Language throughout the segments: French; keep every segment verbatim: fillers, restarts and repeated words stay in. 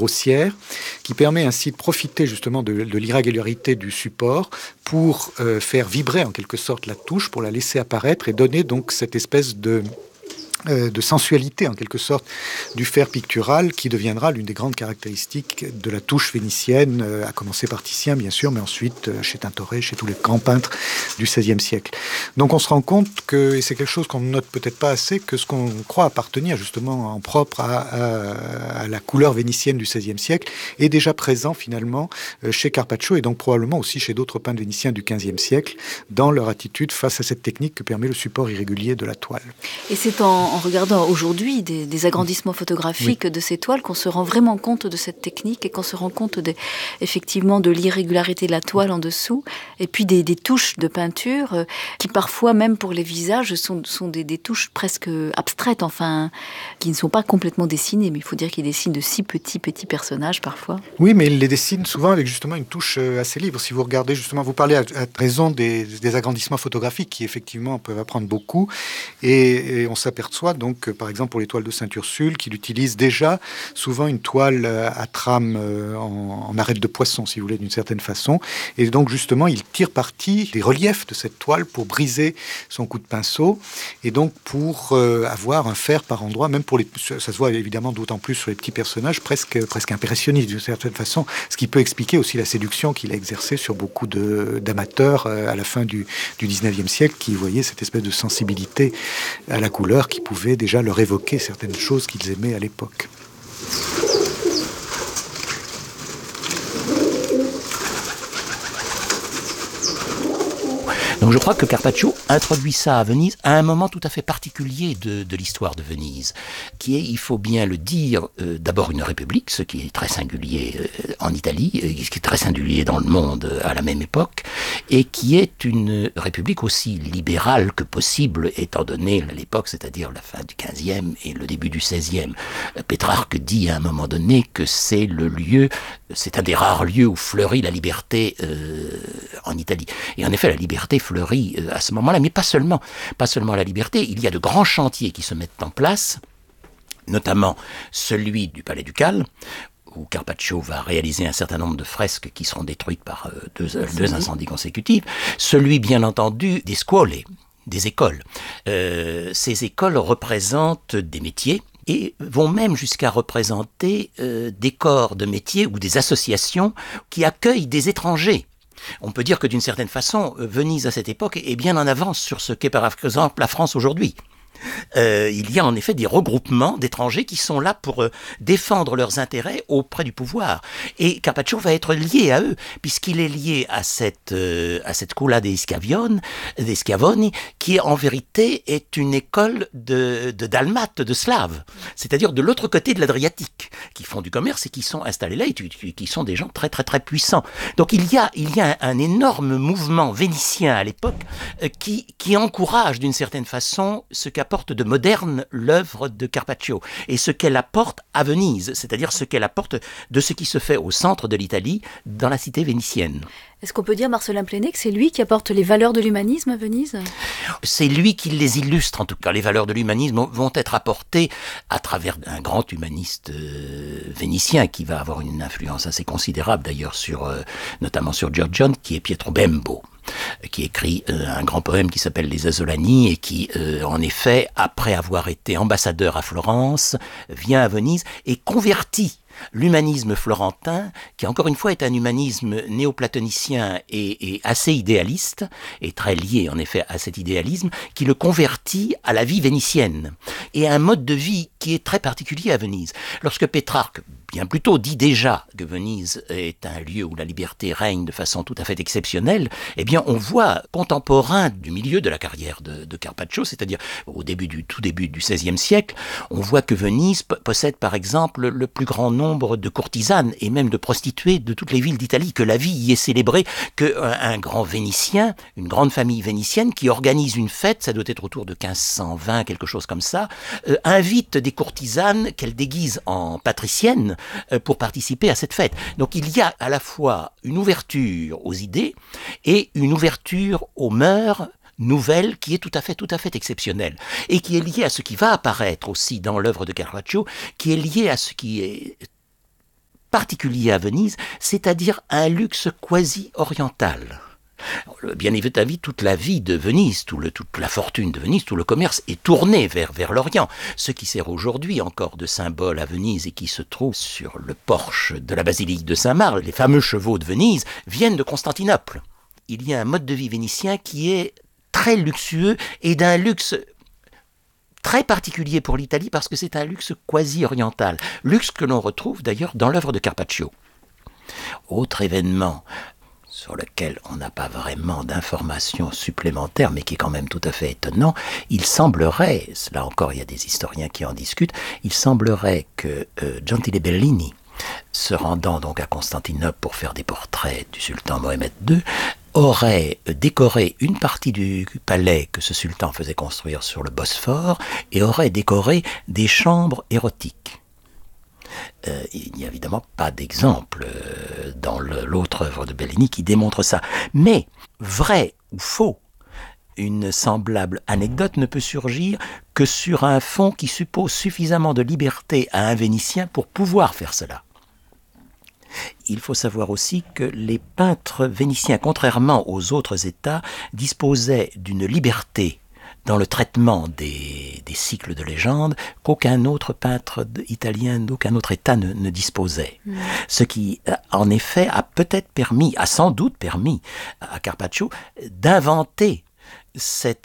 grossière, qui permet ainsi de profiter justement de, de l'irrégularité du support pour euh, faire vibrer en quelque sorte la touche, pour la laisser apparaître et donner donc cette espèce de Euh, de sensualité en quelque sorte du fer pictural qui deviendra l'une des grandes caractéristiques de la touche vénitienne, euh, à commencer par Titien bien sûr, mais ensuite euh, chez Tintoret, chez tous les grands peintres du seizième siècle. Donc on se rend compte que, et c'est quelque chose qu'on ne note peut-être pas assez, que ce qu'on croit appartenir justement en propre à, à, à la couleur vénitienne du seizième siècle est déjà présent finalement euh, chez Carpaccio et donc probablement aussi chez d'autres peintres vénitiens du quinzième siècle dans leur attitude face à cette technique que permet le support irrégulier de la toile. Et c'est en en regardant aujourd'hui des, des agrandissements photographiques oui. de ces toiles qu'on se rend vraiment compte de cette technique et qu'on se rend compte des, effectivement de l'irrégularité de la toile en dessous et puis des, des touches de peinture euh, qui parfois même pour les visages sont, sont des, des touches presque abstraites, enfin qui ne sont pas complètement dessinées, mais il faut dire qu'il dessine de si petits petits personnages parfois. Oui, mais il les dessine souvent avec justement une touche assez libre. Si vous regardez justement, vous parlez à, à raison des, des agrandissements photographiques qui effectivement peuvent apprendre beaucoup et, et on s'aperçoit donc, par exemple, pour les toiles de Sainte-Ursule, qu'il utilise déjà souvent une toile à trame en, en arête de poisson, si vous voulez, d'une certaine façon. Et donc, justement, il tire parti des reliefs de cette toile pour briser son coup de pinceau et donc pour euh, avoir un fer par endroit, même pour les... Ça se voit évidemment d'autant plus sur les petits personnages, presque, presque impressionnistes d'une certaine façon, ce qui peut expliquer aussi la séduction qu'il a exercée sur beaucoup de, d'amateurs à la fin du, du dix-neuvième siècle qui voyaient cette espèce de sensibilité à la couleur qui pouvait déjà leur évoquer certaines choses qu'ils aimaient à l'époque. Donc je crois que Carpaccio introduit ça à Venise à un moment tout à fait particulier de, de l'histoire de Venise, qui est, il faut bien le dire, euh, d'abord une république, ce qui est très singulier euh, en Italie, euh, ce qui est très singulier dans le monde euh, à la même époque, et qui est une république aussi libérale que possible, étant donné l'époque, c'est-à-dire la fin du quinzième et le début du seizième. Euh, Pétrarque dit à un moment donné que c'est le lieu, c'est un des rares lieux où fleurit la liberté euh, en Italie. Et en effet, la liberté fleurit à ce moment-là, mais pas seulement, pas seulement la liberté. Il y a de grands chantiers qui se mettent en place, notamment celui du Palais Ducal, où Carpaccio va réaliser un certain nombre de fresques qui seront détruites par euh, deux, euh, deux incendies consécutifs. Celui, bien entendu, des scuole, des écoles. Euh, ces écoles représentent des métiers et vont même jusqu'à représenter euh, des corps de métiers ou des associations qui accueillent des étrangers. On peut dire que d'une certaine façon, Venise à cette époque est bien en avance sur ce qu'est par exemple la France aujourd'hui. Euh, il y a en effet des regroupements d'étrangers qui sont là pour euh, défendre leurs intérêts auprès du pouvoir. Et Carpaccio va être lié à eux, puisqu'il est lié à cette, euh, à cette Scuola dei Schiavioni, des Schiavoni, qui en vérité est une école de, de Dalmates, de Slaves, c'est-à-dire de l'autre côté de l'Adriatique, qui font du commerce et qui sont installés là et qui sont des gens très très très puissants. Donc il y a, il y a un, un énorme mouvement vénitien à l'époque euh, qui, qui encourage d'une certaine façon ce qu'a apporte de moderne l'œuvre de Carpaccio et ce qu'elle apporte à Venise, c'est-à-dire ce qu'elle apporte de ce qui se fait au centre de l'Italie, dans la cité vénitienne. Est-ce qu'on peut dire, Marcellin Plenay, que c'est lui qui apporte les valeurs de l'humanisme à Venise ? C'est lui qui les illustre, en tout cas. Les valeurs de l'humanisme vont être apportées à travers un grand humaniste euh, vénitien qui va avoir une influence assez considérable, d'ailleurs, sur, euh, notamment sur Giorgione, qui est Pietro Bembo, qui écrit euh, un grand poème qui s'appelle Les Asolani et qui, euh, en effet, après avoir été ambassadeur à Florence, vient à Venise et convertit l'humanisme florentin, qui encore une fois est un humanisme néoplatonicien et, et assez idéaliste, et très lié en effet à cet idéalisme, qui le convertit à la vie vénitienne, et à un mode de vie qui est très particulier à Venise. Lorsque Pétrarque, bien plus tôt, dit déjà que Venise est un lieu où la liberté règne de façon tout à fait exceptionnelle, eh bien on voit, contemporain du milieu de la carrière de, de Carpaccio, c'est-à-dire au début du, tout début du seizième siècle, on voit que Venise p- possède par exemple le plus grand nombre de courtisanes et même de prostituées de toutes les villes d'Italie, que la vie y est célébrée, qu'un un grand Vénitien, une grande famille vénitienne qui organise une fête, ça doit être autour de quinze cent vingt, quelque chose comme ça, euh, invite des courtisanes qu'elle déguise en patriciennes euh, pour participer à cette fête. Donc il y a à la fois une ouverture aux idées et une ouverture aux mœurs nouvelle qui est tout à fait, tout à fait exceptionnelle et qui est liée à ce qui va apparaître aussi dans l'œuvre de Carpaccio, qui est liée à ce qui est particulier à Venise, c'est-à-dire un luxe quasi-oriental. Bien évidemment, toute la vie de Venise, tout le, toute la fortune de Venise, tout le commerce est tourné vers, vers l'Orient. Ce qui sert aujourd'hui encore de symbole à Venise et qui se trouve sur le porche de la basilique de Saint-Marc, les fameux chevaux de Venise, viennent de Constantinople. Il y a un mode de vie vénitien qui est très luxueux et d'un luxe très particulier pour l'Italie parce que c'est un luxe quasi-oriental. Luxe que l'on retrouve d'ailleurs dans l'œuvre de Carpaccio. Autre événement sur lequel on n'a pas vraiment d'informations supplémentaires, mais qui est quand même tout à fait étonnant, il semblerait, là encore il y a des historiens qui en discutent, il semblerait que euh, Gentile Bellini, se rendant donc à Constantinople pour faire des portraits du sultan Mohamed deux, aurait décoré une partie du palais que ce sultan faisait construire sur le Bosphore et aurait décoré des chambres érotiques. Euh, il n'y a évidemment pas d'exemple euh, dans le, l'autre œuvre de Bellini qui démontre ça. Mais, vrai ou faux, une semblable anecdote ne peut surgir que sur un fond qui suppose suffisamment de liberté à un Vénitien pour pouvoir faire cela. Il faut savoir aussi que les peintres vénitiens, contrairement aux autres États, disposaient d'une liberté dans le traitement des, des cycles de légende qu'aucun autre peintre italien, d'aucun autre État ne, ne disposait. Mmh. Ce qui, en effet, a peut-être permis, a sans doute permis à Carpaccio d'inventer cet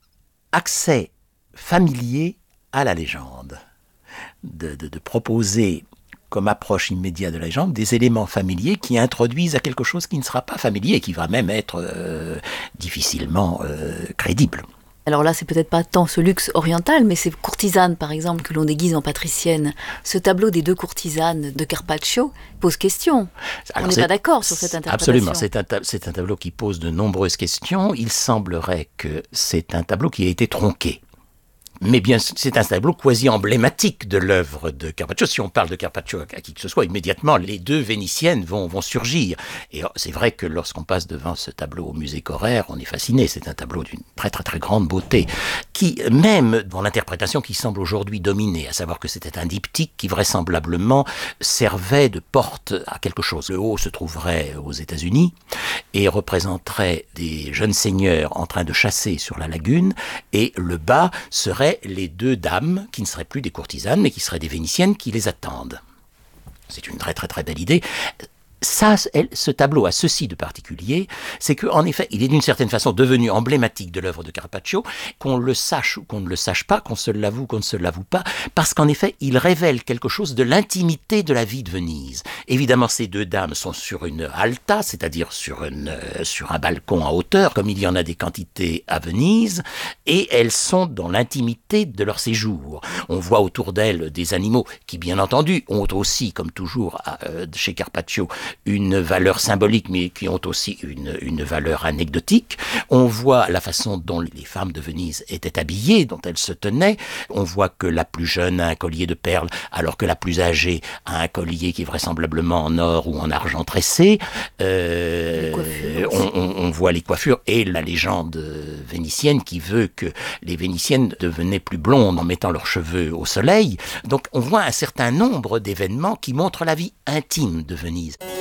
accès familier à la légende, de, de, de proposer comme approche immédiate de la légende, des éléments familiers qui introduisent à quelque chose qui ne sera pas familier et qui va même être euh, difficilement euh, crédible. Alors là, c'est peut-être pas tant ce luxe oriental, mais ces courtisanes, par exemple, que l'on déguise en patriciennes. Ce tableau des deux courtisanes de Carpaccio pose question. Alors, on n'est pas d'accord sur cette interprétation. Absolument, c'est un, ta- c'est un tableau qui pose de nombreuses questions. Il semblerait que c'est un tableau qui a été tronqué. Mais bien, c'est un tableau quasi emblématique de l'œuvre de Carpaccio. Si on parle de Carpaccio à qui que ce soit, immédiatement, les deux Vénitiennes vont, vont surgir. Et c'est vrai que lorsqu'on passe devant ce tableau au musée Correr, on est fasciné. C'est un tableau d'une très très très grande beauté, qui, même dans l'interprétation qui semble aujourd'hui dominer, à savoir que c'était un diptyque qui vraisemblablement servait de porte à quelque chose. Le haut se trouverait aux États-Unis et représenterait des jeunes seigneurs en train de chasser sur la lagune, et le bas serait les deux dames qui ne seraient plus des courtisanes mais qui seraient des Vénitiennes qui les attendent. C'est une très très très belle idée. Ça, elle, ce tableau a ceci de particulier, c'est qu'en effet, il est d'une certaine façon devenu emblématique de l'œuvre de Carpaccio, qu'on le sache ou qu'on ne le sache pas, qu'on se l'avoue ou qu'on ne se l'avoue pas, parce qu'en effet, il révèle quelque chose de l'intimité de la vie de Venise. Évidemment, ces deux dames sont sur une alta, c'est-à-dire sur, une, euh, sur un balcon en hauteur, comme il y en a des quantités à Venise, et elles sont dans l'intimité de leur séjour. On voit autour d'elles des animaux qui, bien entendu, ont aussi, comme toujours euh, chez Carpaccio, une valeur symbolique, mais qui ont aussi une, une valeur anecdotique. On voit la façon dont les femmes de Venise étaient habillées, dont elles se tenaient. On voit que la plus jeune a un collier de perles, alors que la plus âgée a un collier qui est vraisemblablement en or ou en argent tressé. Euh, on, on, on voit les coiffures et la légende vénitienne qui veut que les Vénitiennes devenaient plus blondes en mettant leurs cheveux au soleil. Donc on voit un certain nombre d'événements qui montrent la vie intime de Venise.